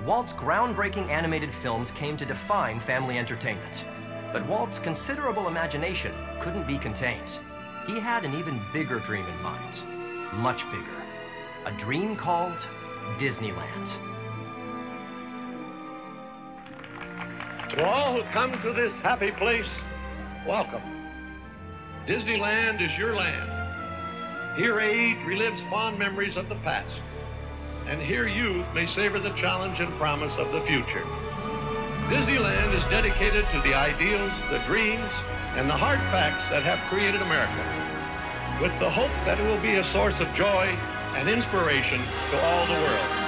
Walt's groundbreaking animated films came to define family entertainment. But Walt's considerable imagination couldn't be contained. He had an even bigger dream in mind. Much bigger. A dream called Disneyland. To all who come to this happy place, welcome. Disneyland is your land. Here age relives fond memories of the past. And here youth may savor the challenge and promise of the future. Disneyland is dedicated to the ideals, the dreams, and the hard facts that have created America, with the hope that it will be a source of joy and inspiration to all the world.